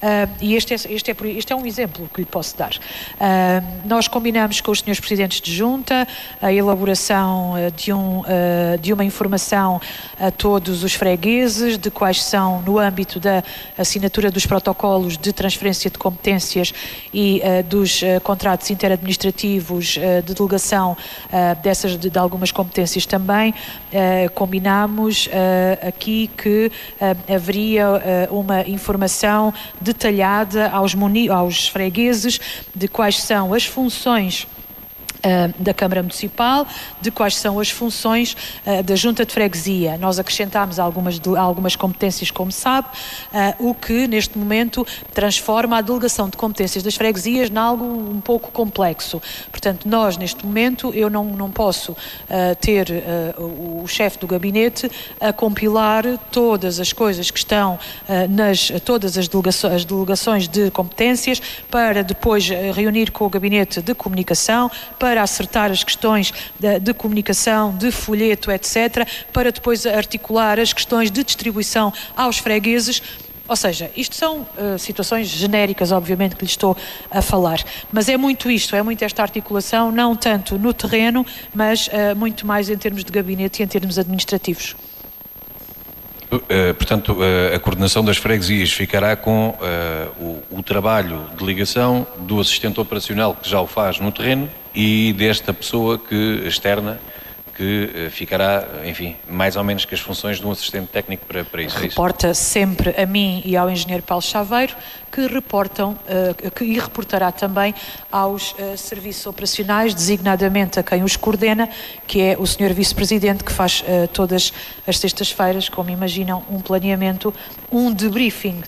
e este é um exemplo que lhe posso dar. Nós combinamos com os senhores presidentes de junta a elaboração de uma informação a todos os fregueses de quais são, no âmbito da assinatura dos protocolos de transferência de competências e dos contratos interadministrativos de delegação de algumas competências também, combinámos aqui que haveria uma informação detalhada aos fregueses de quais são as funções da Câmara Municipal, de quais são as funções da Junta de Freguesia. Nós acrescentámos algumas competências, como sabe, o que neste momento transforma a delegação de competências das freguesias em algo um pouco complexo. Portanto, nós neste momento, eu não posso ter o chefe do gabinete a compilar todas as coisas que estão todas as delegações de competências para depois reunir com o gabinete de comunicação, para acertar as questões de comunicação, de folheto, etc., para depois articular as questões de distribuição aos fregueses. Ou seja, isto são situações genéricas, obviamente, que lhe estou a falar, mas é muito isto, é muito esta articulação, não tanto no terreno, mas muito mais em termos de gabinete e em termos administrativos. Portanto, a coordenação das freguesias ficará com o trabalho de ligação do assistente operacional que já o faz no terreno e desta pessoa externa que ficará, enfim, mais ou menos com as funções de um assistente técnico para isso. Reporta sempre a mim e ao engenheiro Paulo Chaveiro, que reportará também aos serviços operacionais, designadamente a quem os coordena, que é o senhor vice-presidente, que faz todas as sextas-feiras, como imaginam, um planeamento, um debriefing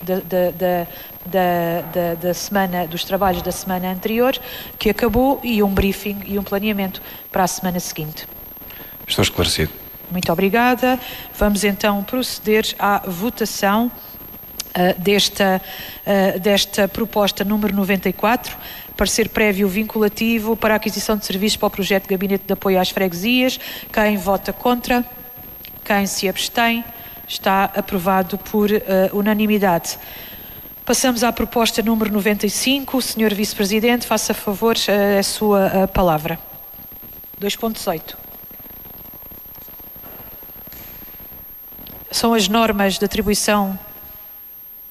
da semana, dos trabalhos da semana anterior, que acabou, e um briefing e um planeamento para a semana seguinte. Estou esclarecido. Muito obrigada. Vamos então proceder à votação desta proposta número 94, parecer prévio vinculativo para a aquisição de serviços para o projeto de Gabinete de Apoio às Freguesias. Quem vota contra? Quem se abstém? Está aprovado por unanimidade. Passamos à proposta número 95. Senhor Vice-Presidente, faça favor a sua palavra. 2.8. São as normas de atribuição